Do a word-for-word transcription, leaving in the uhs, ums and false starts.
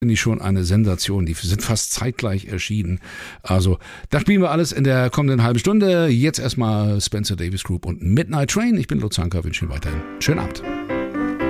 finde ich schon eine Sensation. Die sind fast zeitgleich erschienen. Also, das spielen wir alles in der kommenden halben Stunde. Jetzt erstmal Spencer Davis Group und Midnight Train. Ich bin Lutz Hanker, wünsche Ihnen weiterhin einen schönen Abend.